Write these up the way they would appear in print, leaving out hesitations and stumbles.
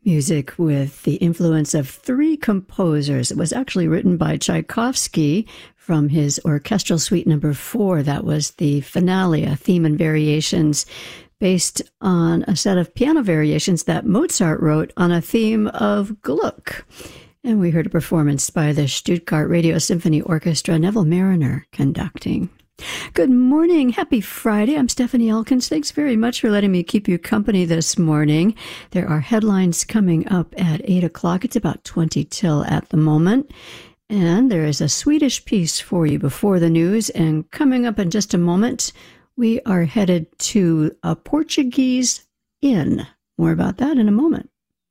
Music with the influence of three composers. It was actually written by Tchaikovsky from his Orchestral Suite No. 4. That was the finale, a theme and variations based on a set of piano variations that Mozart wrote on a theme of Gluck. And we heard a performance by the Stuttgart Radio Symphony Orchestra, Neville Marriner conducting. Good morning. Happy Friday. I'm Stephanie Elkins. Thanks very much for letting me keep you company this morning. There are headlines coming up at 8 o'clock. It's about 20 till at the moment. And there is a Swedish piece for you before the news. And coming up in just a moment, we are headed to a Portuguese inn. More about that in a moment.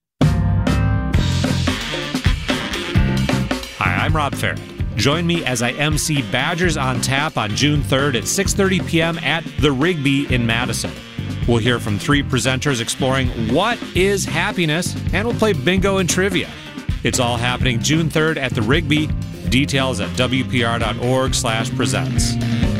Hi, I'm Rob Farrett. Join me as I MC Badgers on Tap on June 3rd at 6:30 p.m. at the Rigby in Madison. We'll hear from three presenters exploring what is happiness, and we'll play bingo and trivia. It's all happening June 3rd at the Rigby. Details at wpr.org/presents.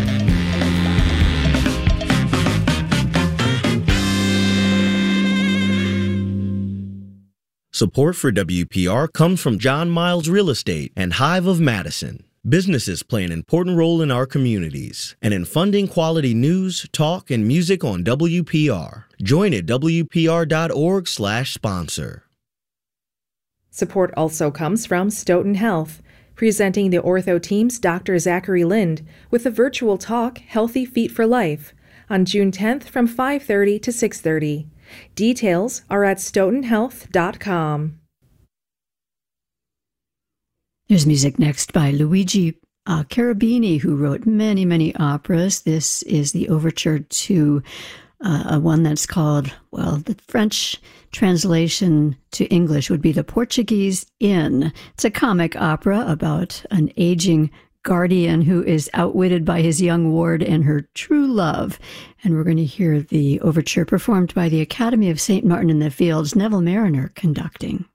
Support for WPR comes from John Miles Real Estate and Hive of Madison. Businesses play an important role in our communities and in funding quality news, talk, and music on WPR. Join at wpr.org/sponsor. Support also comes from Stoughton Health, presenting the Ortho Team's Dr. Zachary Lind with a virtual talk, Healthy Feet for Life, on June 10th from 5:30 to 6:30. Details are at stoughtonhealth.com. There's music next by Luigi Cherubini, who wrote many, many operas. This is the overture to one that's called, well, the French translation to English would be The Portuguese Inn. It's a comic opera about an aging guardian who is outwitted by his young ward and her true love. And we're going to hear the overture performed by the Academy of St. Martin in the Fields, Neville Marriner conducting.